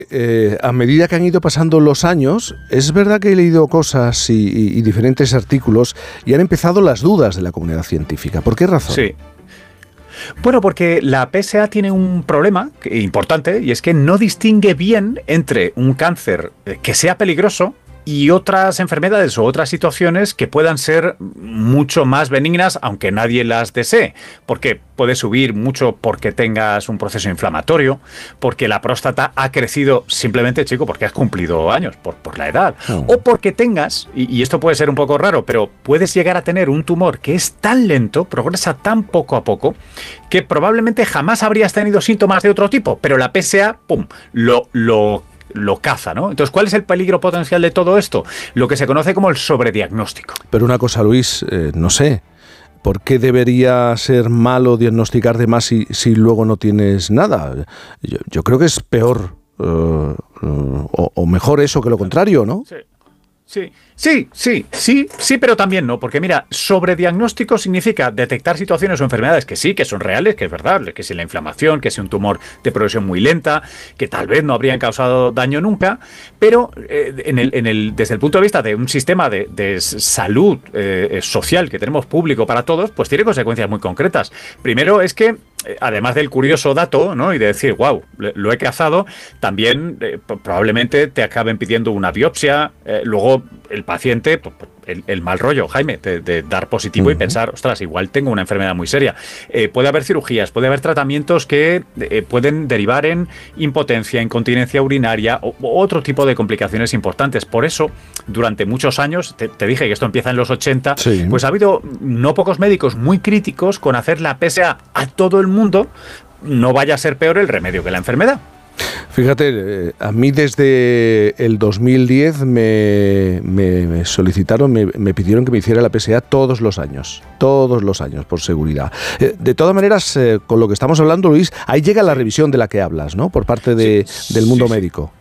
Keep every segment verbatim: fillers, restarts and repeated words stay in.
eh, a medida que han ido pasando los años, es verdad que he leído cosas y, y, y diferentes artículos y han empezado las dudas de la comunidad científica. ¿Por qué razón? Sí. Bueno, porque la P S A tiene un problema importante y es que no distingue bien entre un cáncer que sea peligroso y otras enfermedades o otras situaciones que puedan ser mucho más benignas, aunque nadie las desee. Porque puede subir mucho porque tengas un proceso inflamatorio, porque la próstata ha crecido simplemente, chico, porque has cumplido años, por, por la edad. Oh. O porque tengas, y, y esto puede ser un poco raro, pero puedes llegar a tener un tumor que es tan lento, progresa tan poco a poco, que probablemente jamás habrías tenido síntomas de otro tipo, pero la P S A, pum, lo... lo lo caza, ¿no? Entonces, ¿cuál es el peligro potencial de todo esto? Lo que se conoce como el sobrediagnóstico. Pero una cosa, Luis, eh, no sé, ¿por qué debería ser malo diagnosticar de más si, si luego no tienes nada? Yo, yo creo que es peor uh, uh, o, o mejor eso que lo contrario, ¿no? Sí. Sí, sí, sí, sí, sí, pero también no, porque mira, sobrediagnóstico significa detectar situaciones o enfermedades que sí, que son reales, que es verdad, que si la inflamación, que si un tumor de progresión muy lenta, que tal vez no habrían causado daño nunca, pero eh, en el, en el, desde el punto de vista de un sistema de, de salud eh, social que tenemos público para todos, pues tiene consecuencias muy concretas. Primero es que, además del curioso dato, ¿no? Y de decir, wow, lo he cazado, también eh, probablemente te acaben pidiendo una biopsia, eh, luego el paciente, pues, el, el mal rollo, Jaime, de, de dar positivo uh-huh. y pensar, ostras, igual tengo una enfermedad muy seria. Eh, puede haber cirugías, puede haber tratamientos que eh, pueden derivar en impotencia, incontinencia urinaria o, o otro tipo de complicaciones importantes. Por eso, durante muchos años, te, te dije que esto empieza en los ochenta, sí. Pues ha habido no pocos médicos muy críticos con hacer la P S A a todo el mundo, no vaya a ser peor el remedio que la enfermedad. Fíjate, a mí desde el dos mil diez me, me, me solicitaron, me, me pidieron que me hiciera la P S A todos los años, todos los años, por seguridad. De todas maneras, con lo que estamos hablando, Luis, ahí llega la revisión de la que hablas, ¿no? Por parte de, sí, del mundo sí, médico.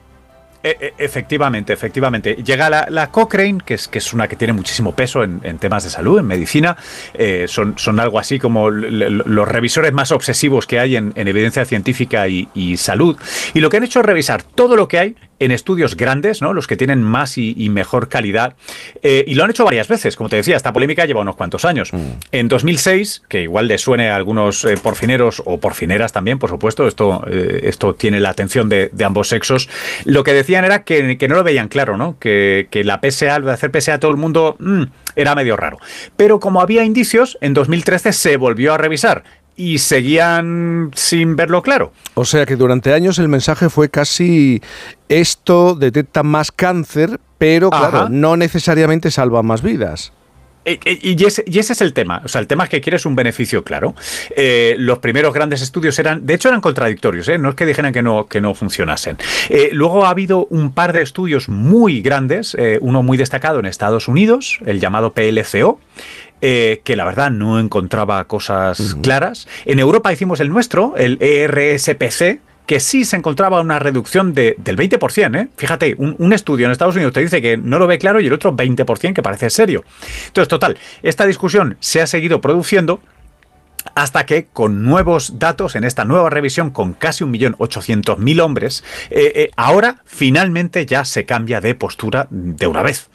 E- efectivamente, efectivamente. Llega la, la Cochrane, que es, que es una que tiene muchísimo peso en, en temas de salud, en medicina. Eh, son, son algo así como l- l- los revisores más obsesivos que hay en, en evidencia científica y, y salud. Y lo que han hecho es revisar todo lo que hay en estudios grandes, ¿no? Los que tienen más y, y mejor calidad. Eh, y lo han hecho varias veces. Como te decía, esta polémica lleva unos cuantos años. Mm. En dos mil seis, que igual le suene a algunos eh, porfineros o porfineras también, por supuesto, esto, eh, esto tiene la atención de, de ambos sexos, lo que decían era que, que no lo veían claro, ¿no? Que, que la P S A, lo de hacer P S A a todo el mundo, mmm, era medio raro. Pero como había indicios, en dos mil trece se volvió a revisar. Y seguían sin verlo claro. O sea que durante años el mensaje fue casi esto detecta más cáncer, pero claro, Ajá. no necesariamente salva más vidas. Y ese, y ese es el tema. O sea, el tema es que quieres un beneficio claro. Eh, los primeros grandes estudios eran, de hecho, eran contradictorios, ¿eh? No es que dijeran que no, que no funcionasen. Eh, luego ha habido un par de estudios muy grandes, eh, uno muy destacado en Estados Unidos, el llamado P L C O. Eh, que la verdad no encontraba cosas uh-huh. claras. En Europa hicimos el nuestro, el E R S P C, que sí se encontraba una reducción de, del veinte por ciento. ¿eh? Fíjate, un, un estudio en Estados Unidos te dice que no lo ve claro y el otro veinte por ciento que parece serio. Entonces, total, esta discusión se ha seguido produciendo hasta que con nuevos datos en esta nueva revisión con casi un millón ochocientos mil hombres, eh, eh, ahora finalmente ya se cambia de postura de una vez.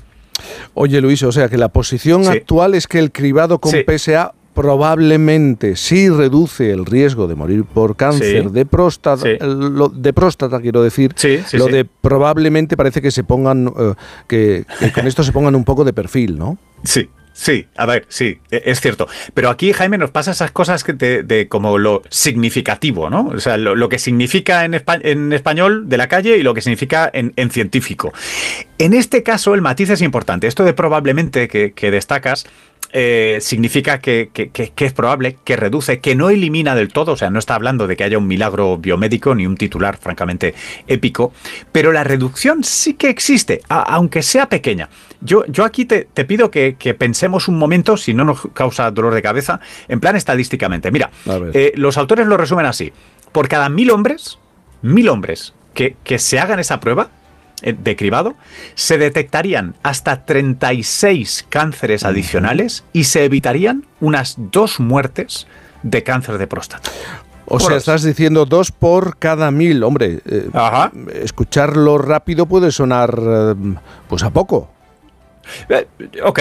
Oye, Luis, o sea que la posición sí. actual es que el cribado con sí. P S A probablemente sí reduce el riesgo de morir por cáncer sí. de próstata, sí. lo, de próstata quiero decir, sí, sí, lo sí. de probablemente parece que se pongan, uh, que, que con esto se pongan un poco de perfil, ¿no? Sí. Sí, a ver, sí, es cierto. Pero aquí, Jaime, nos pasa esas cosas que te, de como lo significativo, ¿no? O sea, lo, lo que significa en, espa- en español de la calle y lo que significa en, en científico. En este caso, el matiz es importante. Esto de probablemente que, que destacas eh, significa que, que, que, que es probable, que reduce, que no elimina del todo. O sea, no está hablando de que haya un milagro biomédico ni un titular francamente épico, pero la reducción sí que existe, a, aunque sea pequeña. Yo, yo aquí te, te pido que, que pensemos un momento, si no nos causa dolor de cabeza, en plan estadísticamente. Mira, eh, los autores lo resumen así. Por cada mil hombres, mil hombres que, que se hagan esa prueba eh, de cribado, se detectarían hasta treinta y seis cánceres adicionales y se evitarían unas dos muertes de cáncer de próstata. O sea, estás diciendo dos por cada mil. Hombre, eh, Ajá. escucharlo rápido puede sonar eh, pues a poco. Eh, ok,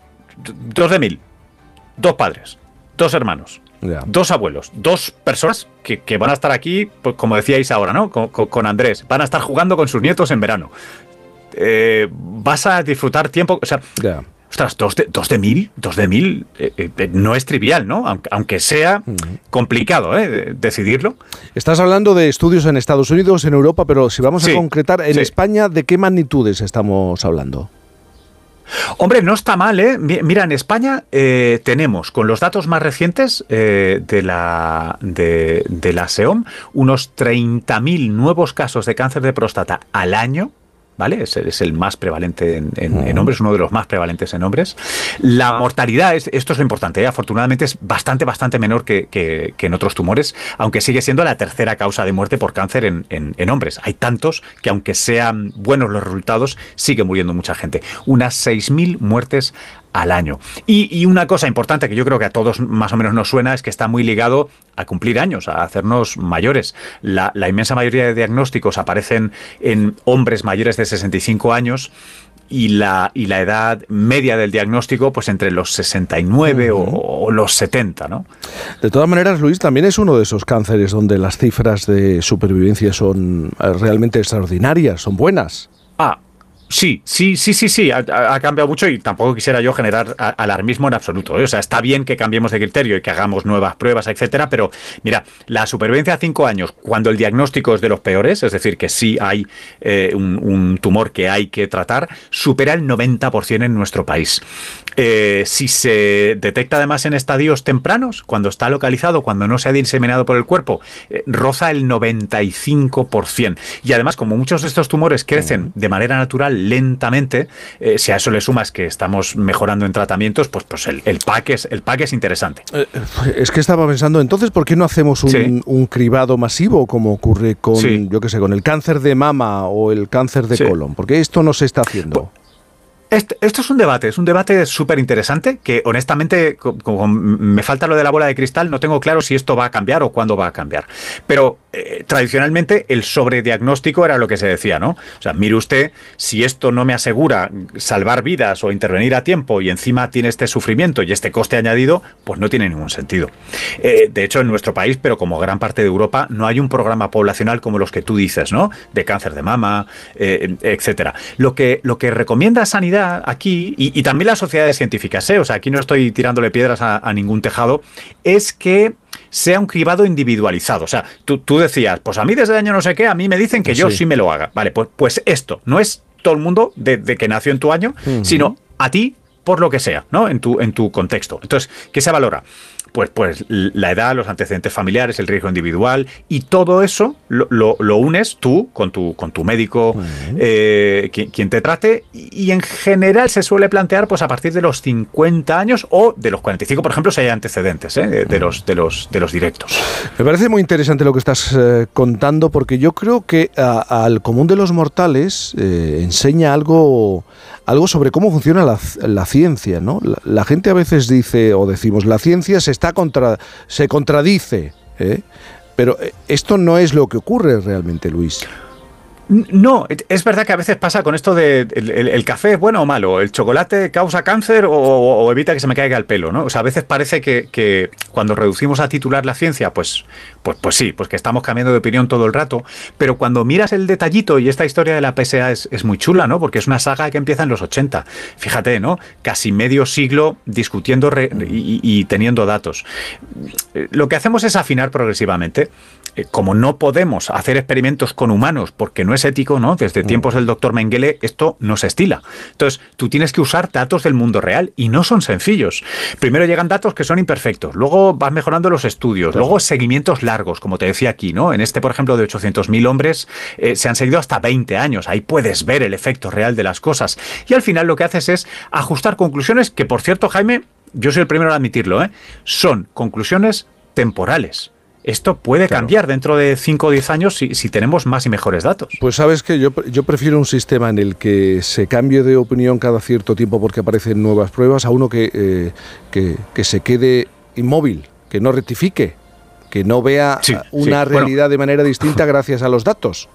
dos de mil, dos padres, dos hermanos, yeah. dos abuelos, dos personas que, que van a estar aquí, pues, como decíais ahora, ¿no? Con, con, con Andrés, van a estar jugando con sus nietos en verano. Eh, vas a disfrutar tiempo, o sea... Yeah. Ostras, dos de, dos de mil, dos de mil eh, eh, no es trivial, ¿no? Aunque, aunque sea complicado ¿eh? decidirlo. Estás hablando de estudios en Estados Unidos, en Europa, pero si vamos sí, a concretar, en sí. España, ¿de qué magnitudes estamos hablando? Hombre, no está mal, ¿eh? Mira, en España eh, tenemos, con los datos más recientes eh, de, la, de, de la S E O M, unos treinta mil nuevos casos de cáncer de próstata al año. ¿Vale? Es, es el más prevalente en, en, en hombres, uno de los más prevalentes en hombres. La mortalidad, es, esto es lo importante, ¿eh? Afortunadamente es bastante, bastante menor que, que, que en otros tumores, aunque sigue siendo la tercera causa de muerte por cáncer en, en, en hombres. Hay tantos que aunque sean buenos los resultados, sigue muriendo mucha gente. Unas seis mil muertes al año. Y, y una cosa importante que yo creo que a todos más o menos nos suena es que está muy ligado a cumplir años, a hacernos mayores. La, la inmensa mayoría de diagnósticos aparecen en hombres mayores de sesenta y cinco años y la, y la edad media del diagnóstico pues entre los sesenta y nueve uh-huh. o, o los setenta, ¿no? De todas maneras, Luis, también es uno de esos cánceres donde las cifras de supervivencia son realmente extraordinarias, son buenas. Ah, Sí, sí, sí, sí, sí, ha, ha cambiado mucho y tampoco quisiera yo generar alarmismo en absoluto, ¿eh? O sea, está bien que cambiemos de criterio y que hagamos nuevas pruebas, etcétera, pero mira, la supervivencia a cinco años, cuando el diagnóstico es de los peores, es decir, que sí hay eh, un, un tumor que hay que tratar, supera el noventa por ciento en nuestro país. Eh, si se detecta además en estadios tempranos, cuando está localizado, cuando no se ha diseminado por el cuerpo, eh, roza el noventa y cinco por ciento. Y además, como muchos de estos tumores crecen de manera natural, lentamente, eh, si a eso le sumas que estamos mejorando en tratamientos, pues, pues el, el, pack es, el pack es interesante. Eh, es que estaba pensando, entonces, ¿por qué no hacemos un, sí. un cribado masivo como ocurre con, sí. yo qué sé, con el cáncer de mama o el cáncer de sí. colon? Porque esto no se está haciendo. Pues, Este, esto es un debate, es un debate súper interesante que honestamente, como me falta lo de la bola de cristal, no tengo claro si esto va a cambiar o cuándo va a cambiar. Pero eh, tradicionalmente el sobrediagnóstico era lo que se decía, ¿no? O sea, mire usted, si esto no me asegura salvar vidas o intervenir a tiempo y encima tiene este sufrimiento y este coste añadido, pues no tiene ningún sentido. Eh, de hecho, en nuestro país, pero como gran parte de Europa, no hay un programa poblacional como los que tú dices, ¿no? De cáncer de mama, eh, etcétera. Lo que, lo que recomienda Sanidad aquí, y, y también las sociedades científicas, ¿eh? O sea, aquí no estoy tirándole piedras a, a ningún tejado, es que sea un cribado individualizado. O sea, tú, tú decías, pues a mí desde el año no sé qué, a mí me dicen que sí. yo sí me lo haga. Vale, pues, pues esto no es todo el mundo de, de que nació en tu año, uh-huh. sino a ti por lo que sea, ¿no? En tu, en tu contexto. Entonces, ¿qué se valora? Pues, pues la edad, los antecedentes familiares, el riesgo individual y todo eso lo, lo, lo unes tú con tu, con tu médico, uh-huh. eh, quien, quien te trate y, y en general se suele plantear pues a partir de los cincuenta años o de los cuarenta y cinco, por ejemplo, si hay antecedentes ¿eh? de, de, los, de, los, de los directos. Me parece muy interesante lo que estás eh, contando porque yo creo que a, al común de los mortales eh, enseña algo... algo sobre cómo funciona la, la ciencia, ¿no? La, la gente a veces dice, o decimos, la ciencia se está contra, se contradice, ¿eh? Pero esto no es lo que ocurre realmente, Luis. No, es verdad que a veces pasa con esto de el, el, el café es bueno o malo, el chocolate causa cáncer o, o, o evita que se me caiga el pelo, ¿no? O sea, a veces parece que, que cuando reducimos a titular la ciencia, pues, pues, pues sí, pues que estamos cambiando de opinión todo el rato, pero cuando miras el detallito, y esta historia de la P S A es, es muy chula, ¿no? Porque es una saga que empieza en los ochenta, fíjate, ¿no? Casi medio siglo discutiendo re, y, y teniendo datos. Lo que hacemos es afinar progresivamente. Como no podemos hacer experimentos con humanos porque no es ético, ¿no? Desde tiempos del doctor Mengele esto no se estila. Entonces, tú tienes que usar datos del mundo real y no son sencillos. Primero llegan datos que son imperfectos, luego vas mejorando los estudios, claro. Luego seguimientos largos, como te decía aquí, ¿no? En este, por ejemplo, de ochocientos mil hombres, eh, se han seguido hasta veinte años. Ahí puedes ver el efecto real de las cosas. Y al final lo que haces es ajustar conclusiones que, por cierto, Jaime, yo soy el primero a admitirlo, ¿eh? Son conclusiones temporales. Esto puede claro. cambiar dentro de cinco o diez años si, si tenemos más y mejores datos. Pues sabes que yo, yo prefiero un sistema en el que se cambie de opinión cada cierto tiempo porque aparecen nuevas pruebas a uno que, eh, que, que se quede inmóvil, que no rectifique, que no vea sí, una sí. realidad bueno. de manera distinta gracias a los datos.